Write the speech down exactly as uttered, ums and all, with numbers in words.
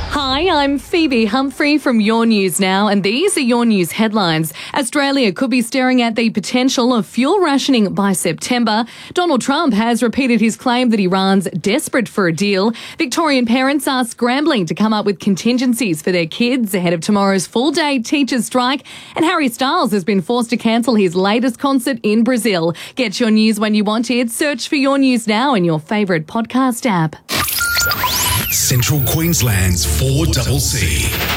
Hi, I'm Phoebe Humphrey from Your News Now, and these are Your News headlines. Australia could be staring at the potential of fuel rationing by September. Donald Trump has repeated his claim that Iran's desperate for a deal. Victorian parents are scrambling to come up with contingencies for their kids ahead of tomorrow's full-day teachers' strike. And Harry Styles has been forced to cancel his latest concert in Brazil. Get your news when you want it. Search for Your News Now in your favourite podcast app. Central Queensland's four C C.